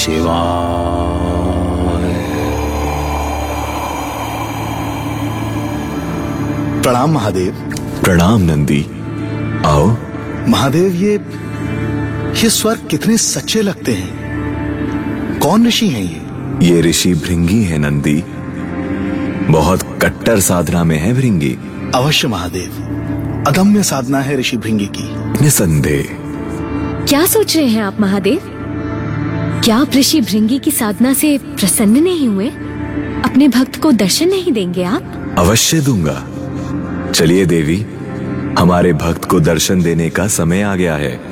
शिवाय। प्रणाम महादेव। प्रणाम नंदी, आओ। महादेव, ये स्वर कितने सच्चे लगते हैं। कौन ऋषि हैं ये ऋषि भृंगी है नंदी। बहुत कट्टर साधना में है भृंगी। अवश्य महादेव, अदम्य साधना है ऋषि भृंगी की। निसंदेह। क्या सोच रहे हैं आप महादेव? क्या आप ऋषि भृंगी की साधना से प्रसन्न नहीं हुए? अपने भक्त को दर्शन नहीं देंगे आप? अवश्य दूंगा। चलिए देवी, हमारे भक्त को दर्शन देने का समय आ गया है।